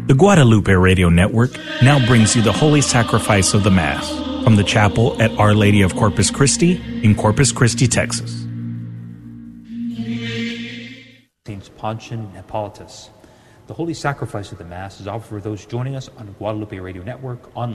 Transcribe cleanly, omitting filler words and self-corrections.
The Guadalupe Radio Network now brings you the Holy Sacrifice of the Mass from the chapel at Our Lady of Corpus Christi in Corpus Christi, Texas. Saints Pontian and Hippolytus. The Holy Sacrifice of the Mass is offered for those joining us on the Guadalupe Radio Network online.